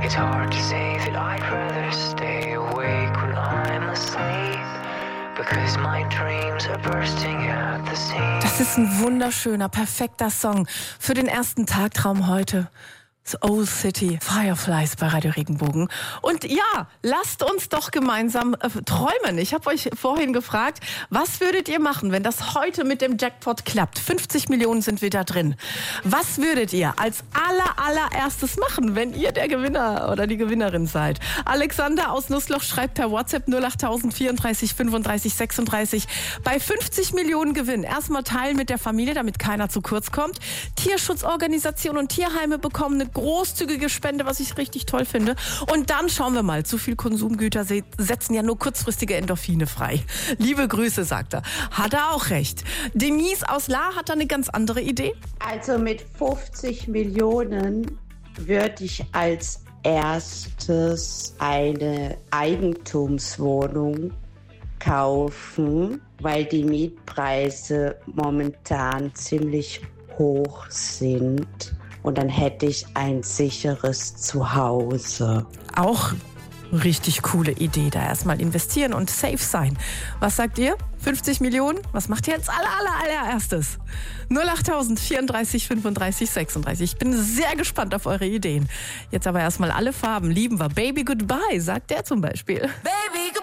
It's hard to say that I'd rather stay awake when I'm asleep, because my dreams are bursting at the seams. Das ist ein wunderschöner, perfekter Song für den ersten Tagtraum heute. Old City, Fireflies bei Radio Regenbogen. Und ja, lasst uns doch gemeinsam träumen. Ich habe euch vorhin gefragt, was würdet ihr machen, wenn das heute mit dem Jackpot klappt? 50 Millionen sind wieder drin. Was würdet ihr als allererstes machen, wenn ihr der Gewinner oder die Gewinnerin seid? Alexander aus Nussloch schreibt per WhatsApp 08000 34 35 36. Bei 50 Millionen Gewinn erstmal teilen mit der Familie, damit keiner zu kurz kommt. Tierschutzorganisationen und Tierheime bekommen eine großzügige Spende, was ich richtig toll finde. Und dann schauen wir mal, zu viel Konsumgüter setzen ja nur kurzfristige Endorphine frei. Liebe Grüße, sagt er. Hat er auch recht. Denise aus La hat da eine ganz andere Idee. Also mit 50 Millionen würde ich als erstes eine Eigentumswohnung kaufen, weil die Mietpreise momentan ziemlich hoch sind. Und dann hätte ich ein sicheres Zuhause. Auch richtig coole Idee. Da erstmal investieren und safe sein. Was sagt ihr? 50 Millionen? Was macht ihr als allererstes? 08000 34 35 36. Ich bin sehr gespannt auf eure Ideen. Jetzt aber erstmal alle Farben. Lieben wir. Baby Goodbye, sagt der zum Beispiel.